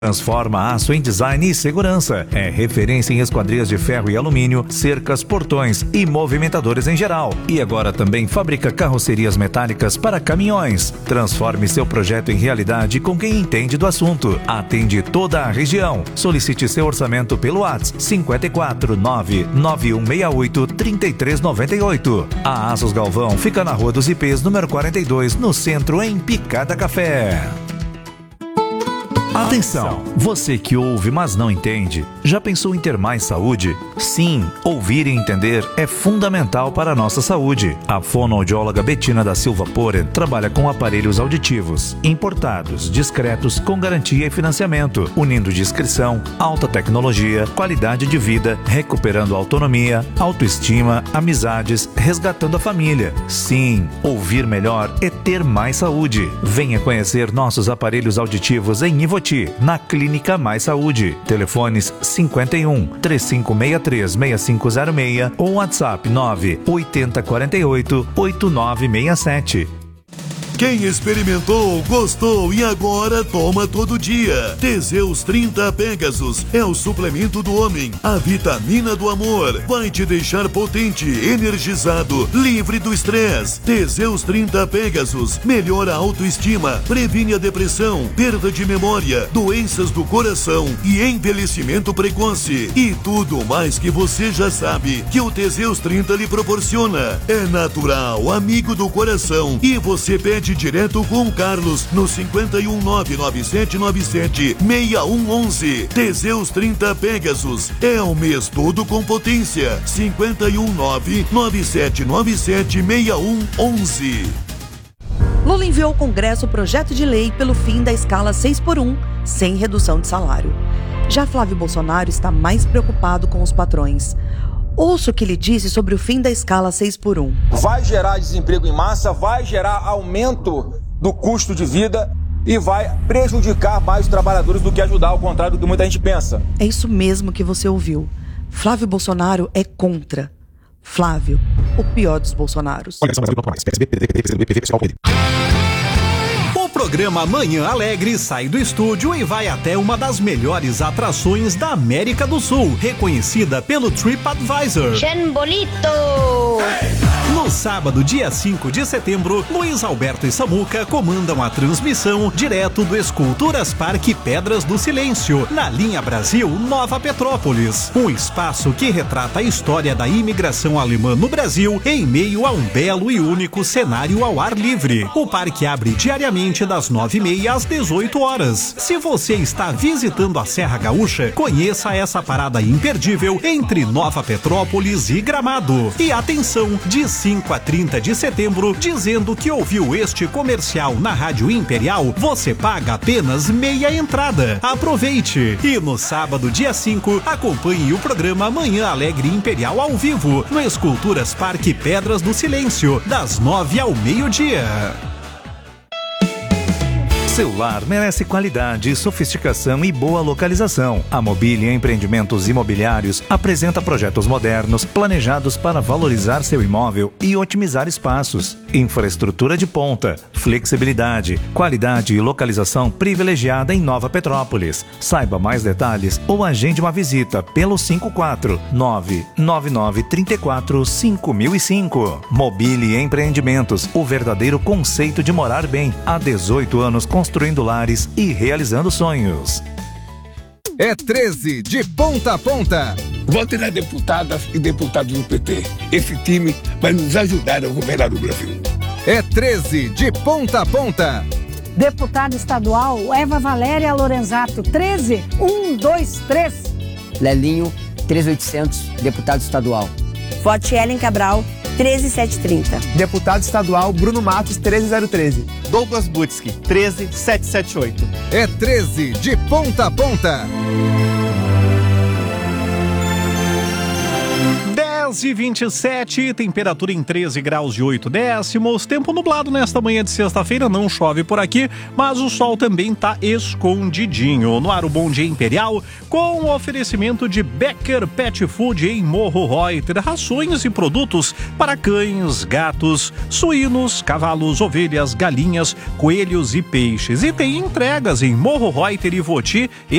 Transforma aço em design e segurança. É referência em esquadrias de ferro e alumínio, cercas, portões e movimentadores em geral. E agora também fabrica carrocerias metálicas para caminhões. Transforme seu projeto em realidade com quem entende do assunto. Atende toda a região. Solicite seu orçamento pelo WhatsApp 54 99168 3398. A Aços Galvão fica na Rua dos Ipês, número 42, no centro, em Picada Café. Atenção! Você que ouve, mas não entende, já pensou em ter mais saúde? Sim, ouvir e entender é fundamental para a nossa saúde. A fonoaudióloga Betina da Silva Poren trabalha com aparelhos auditivos, importados, discretos, com garantia e financiamento, unindo discrição, alta tecnologia, qualidade de vida, recuperando autonomia, autoestima, amizades, resgatando a família. Sim, ouvir melhor é ter mais saúde. Venha conhecer nossos aparelhos auditivos em Ivoti, na Clínica Mais Saúde. Telefones 51 3563 6506 ou WhatsApp 98048 8967. Quem experimentou, gostou e agora toma todo dia. Teseus 30 Pegasus é o suplemento do homem, a vitamina do amor. Vai te deixar potente, energizado, livre do estresse. Teseus 30 Pegasus melhora a autoestima, previne a depressão, perda de memória, doenças do coração e envelhecimento precoce. E tudo mais que você já sabe que o Teseus 30 lhe proporciona. É natural, amigo do coração, e você pede direto com o Carlos no 51997976111. Teseus 30 Pegasus é o mês todo com potência. 51997976111. Lula enviou ao Congresso o projeto de lei pelo fim da escala 6x1, sem redução de salário. Já Flávio Bolsonaro está mais preocupado com os patrões. Ouça o que ele disse sobre o fim da escala 6x1. Vai gerar desemprego em massa, vai gerar aumento do custo de vida e vai prejudicar mais os trabalhadores do que ajudar, ao contrário do que muita gente pensa. É isso mesmo que você ouviu. Flávio Bolsonaro é contra. Flávio, o pior dos Bolsonaros. O programa Manhã Alegre sai do estúdio e vai até uma das melhores atrações da América do Sul, reconhecida pelo TripAdvisor. Bonito! No sábado, dia 5 de setembro, Luiz Alberto e Samuca comandam a transmissão direto do Esculturas Parque Pedras do Silêncio, na linha Brasil Nova Petrópolis. Um espaço que retrata a história da imigração alemã no Brasil em meio a um belo e único cenário ao ar livre. O parque abre diariamente das 9h30 às 18 horas. Se você está visitando a Serra Gaúcha, conheça essa parada imperdível entre Nova Petrópolis e Gramado. E atenção, de 5 a 30 de setembro, dizendo que ouviu este comercial na Rádio Imperial, você paga apenas meia entrada. Aproveite! E no sábado, dia 5, acompanhe o programa Manhã Alegre Imperial ao vivo, no Esculturas Parque Pedras do Silêncio, das 9 ao meio-dia. Seu lar merece qualidade, sofisticação e boa localização. A Mobília Empreendimentos Imobiliários apresenta projetos modernos, planejados para valorizar seu imóvel e otimizar espaços. Infraestrutura de ponta, flexibilidade, qualidade e localização privilegiada em Nova Petrópolis. Saiba mais detalhes ou agende uma visita pelo 54999345005. Mobília Empreendimentos, o verdadeiro conceito de morar bem. Há 18 anos construindo lares e realizando sonhos. É 13 de ponta a ponta. Vote nas deputadas e deputados do PT. Esse time vai nos ajudar a governar o Brasil. É 13 de ponta a ponta. Deputada estadual Eva Valéria Lorenzato, 13123. Lelinho, 13800, deputado estadual. Vote Ellen Cabral, 13730. Deputado estadual Bruno Matos, 13013. Douglas Butski, 13778. É 13 de ponta a ponta. 10h27, temperatura em 13 graus e 8 décimos, tempo nublado nesta manhã de sexta-feira, não chove por aqui, mas o sol também tá escondidinho. No ar o Bom Dia Imperial, com o oferecimento de Becker Pet Food em Morro Reuter, rações e produtos para cães, gatos, suínos, cavalos, ovelhas, galinhas, coelhos e peixes. E tem entregas em Morro Reuter e Ivoti.